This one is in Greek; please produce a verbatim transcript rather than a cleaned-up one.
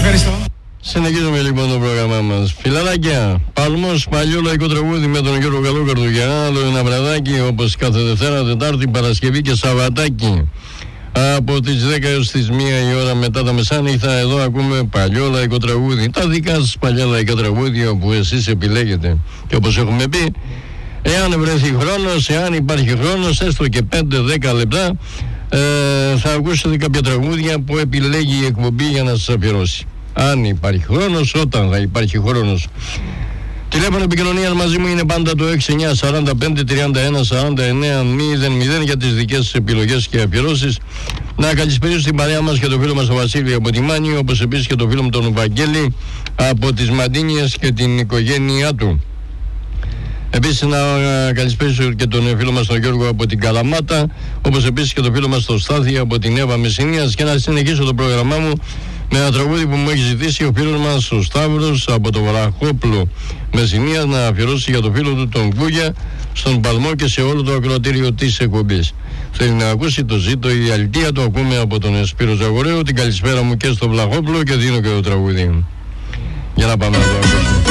Ευχαριστώ. Συνεχίζουμε λοιπόν το πρόγραμμά μας. Φιλαράκια, Παλμός, παλιό λαϊκό τραγούδι με τον Γιώργο Καλόκαρδο και άλλο ένα βραδάκι όπως κάθε Δευτέρα, Τετάρτη, Παρασκευή και Σαββατάκι. Από τις δέκα έως τις μία η ώρα μετά τα μεσάνυχτα εδώ ακούμε παλιό λαϊκό τραγούδι. Τα δικά σας παλιά λαϊκά τραγούδια που εσείς επιλέγετε. Και όπως έχουμε πει, εάν βρεθεί χρόνος, εάν υπάρχει χρόνος, έστω και πέντε με δέκα λεπτά, ε, θα ακούσετε κάποια τραγούδια που επιλέγει η εκπομπή για να σας αφιερώσει. Αν υπάρχει χρόνος, όταν θα υπάρχει χρόνος. Τηλέφωνο επικοινωνίας μαζί μου είναι πάντα το έξι εννιά σαράντα πέντε τριάντα ένα σαράντα εννέα μηδέν μηδέν για τις δικές σας επιλογές και αφιερώσεις. Να καλησπέρισω στην παρέα μας και το φίλο μας τον Βασίλη από τη Μάνη, όπως επίσης και το φίλο μου τον Βαγγέλη από τις Μαντίνιες και την οικογένειά του. Επίσης να καλησπέρισω και τον φίλο μας τον Γιώργο από την Καλαμάτα, όπως επίσης και τον φίλο μας τον Στάθη από την Εύα Μεσσηνίας, και να συνεχίσω το πρόγραμμά μου με ένα τραγούδι που μου έχει ζητήσει ο φίλος μας ο Σταύρος από το Βραχόπλο Μεσσηνίας να αφιερώσει για το φίλο του τον Κούγια στον Παλμό και σε όλο το ακροατήριο της εκπομπής. Θέλει να ακούσει το ζήτο η αλητία, το ακούμε από τον Σπύρο Ζαγορέο. Την καλησπέρα μου και στο Βραχόπλο και δίνω και το τραγούδι. Για να πάμε να το ακούσουμε.